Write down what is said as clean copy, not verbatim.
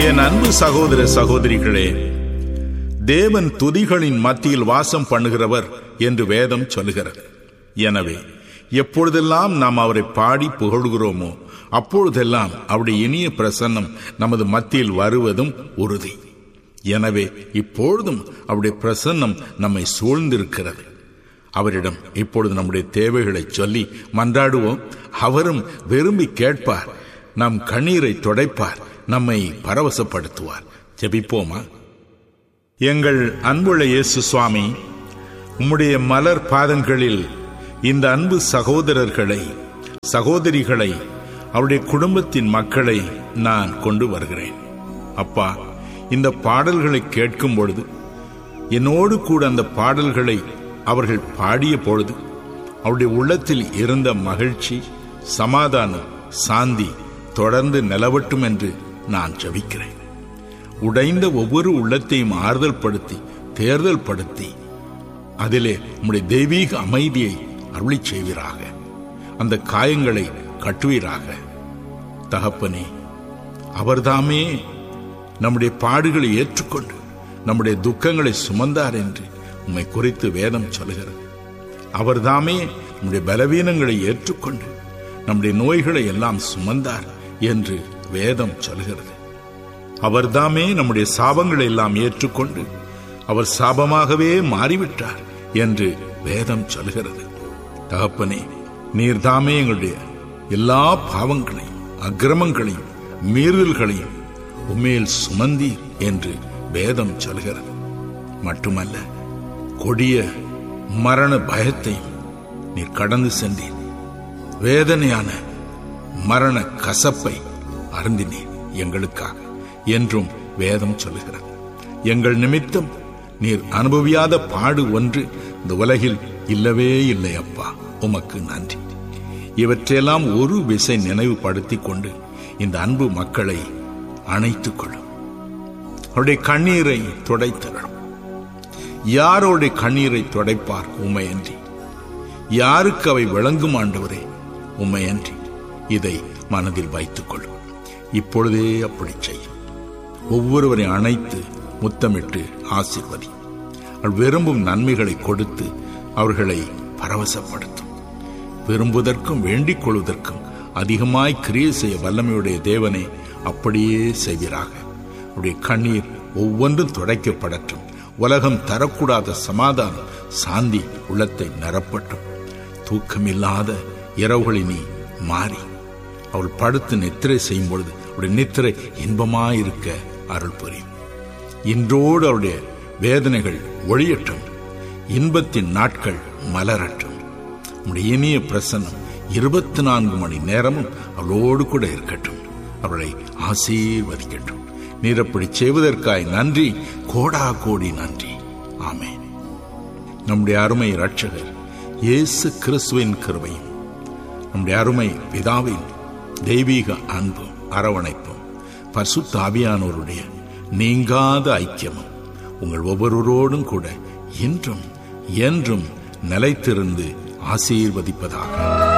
என் அன்பு சகோதர சகோதரிகளே, தேவன் துதிகளின் மத்தியில் வாசம் பண்ணுகிறவர் என்று வேதம் சொல்கிறது. எனவே எப்பொழுதெல்லாம் நாம் அவரை பாடி புகழ்கிறோமோ அப்பொழுதெல்லாம் அவருடைய இனிய பிரசன்னம் நமது மத்தியில் வருவதும் உறுதி. எனவே இப்பொழுதும் அவருடைய பிரசன்னம் நம்மை சூழ்ந்திருக்கிறது. அவரிடம் இப்பொழுது நம்முடைய தேவைகளை சொல்லி மன்றாடுவோம். அவரும் விரும்பி கேட்பார், நம் கண்ணீரை துடைப்பார், நம்மை பரவசப்படுத்துவார். ஜெபிப்போமா? எங்கள் அன்புள்ள இயேசு சுவாமி, உம்முடைய மலர் பாதங்களில் இந்த அன்பு சகோதரர்களை, சகோதரிகளை, அவருடைய குடும்பத்தின் மக்களை நான் கொண்டு வருகிறேன். அப்பா, இந்த பாடல்களை கேட்கும் பொழுது, என்னோடு கூட அந்த பாடல்களை அவர்கள் பாடிய பொழுது அவருடைய உள்ளத்தில் இருந்த மகிழ்ச்சி, சமாதானம், சாந்தி தொடர்ந்து நிலவட்டும் என்று நான் ஜெபிக்கிறேன். உடைந்த ஒவ்வொரு உள்ளத்தையும் ஆறுதல் படுத்தி, தேர்தல் படுத்தி, அதிலே உம்முடைய தெய்வீக அமைதியை அருளி செய்வீராக. அந்த காயங்களை கட்டுவீராக. தகப்பனே, அவர்தாமே நம்முடைய பாடுகளை ஏற்றுக்கொண்டு நம்முடைய துக்கங்களை சுமந்தார் என்று உம்மை குறித்து வேதம் சொல்கிறது. அவர்தாமே நம்முடைய பலவீனங்களை ஏற்றுக்கொண்டு நம்முடைய நோய்களை எல்லாம் சுமந்தார் என்று வேதம் சொல்கிறது. அவர்தாமே நம்முடைய சாபங்களை எல்லாம் ஏற்றுக்கொண்டு அவர் சாபமாகவே மாறிவிட்டார் என்று வேதம் சொல்கிறது. தகப்பனே, நீர்தாமே எங்களுடைய எல்லா பாவங்களையும் அக்கிரமங்களையும் மீறல்களையும் உம்மேல் சுமந்தீர் என்று வேதம் சொல்கிறது. மட்டுமல்ல, கொடிய மரண பயத்தையும் நீர் கடந்து சென்றீர். வேதனையான மரண கசப்பை அருந்தினீர் எங்களுக்காக என்றும் வேதம் சொல்லுகிறது. எங்கள் நிமித்தம் நீர் அனுபவியாத பாடு ஒன்று இந்த உலகில் இல்லவே இல்லை. அப்பா, உமக்கு நன்றி. இவற்றையெல்லாம் ஒரு விசை நினைவுபடுத்திக் கொண்டு இந்த அன்பு மக்களை அணைத்துக் கொள்ளும். அவருடைய கண்ணீரை துடைத்தரும். யாரோடைய கண்ணீரை துடைப்பார்? உம்மையன்றி. யாருக்கு அவை விளங்கும்? ஆண்டவரே, உம்மையன்றி. இதை மனதில் வைத்துக் கொள்ளும். இப்பொழுதே அப்படி செய்யும். ஒவ்வொருவரை அணைத்து முத்தமிட்டு ஆசீர்வதி. அவள் விரும்பும் நன்மைகளை கொடுத்து அவர்களை பரவசப்படுத்தும். விரும்புவதற்கும் வேண்டிக் கொள்வதற்கும் அதிகமாய் கிரியை செய்ய வல்லமையுடைய தேவனே, அப்படியே செய்வீராக. அவருடைய கண்ணீர் ஒவ்வொன்றும் துடைக்கப்படட்டும். உலகம் தரக்கூடாத சமாதானம், சாந்தி உள்ளத்தை நிரப்பட்டும். தூக்கமில்லாத இரவுகளினி மாறி அவள் படுத்து நித்திரை செய்யும் பொழுது அவருடைய நித்திரை இன்பமாயிருக்க அருள் புரியும். இன்றோடு அவருடைய வேதனைகள் ஒழியட்டும். இன்பத்தின் நாட்கள் மலரட்டும். உடைய இனிய பிரசன்னம் 24 மணி நேரமும் அவளோடு கூட இருக்கட்டும். அவளை ஆசீர்வதிக்கட்டும். நீர் அப்படி செய்வதற்காய் நன்றி, கோடா கோடி நன்றி. ஆமென். நம்முடைய அருமை இரட்சகர் இயேசு கிறிஸ்துவின் கிருபையும் நம்முடைய அருமை பிதாவின் தெய்வீக அன்பும் அரவணைப்பும் பரிசுத்த ஆவியானோருடைய நீங்காத ஐக்கியமும் உங்கள் ஒவ்வொருவரோடும் கூட இன்றும் என்றும் நிலைத்திருந்து ஆசீர்வதிப்பதாக.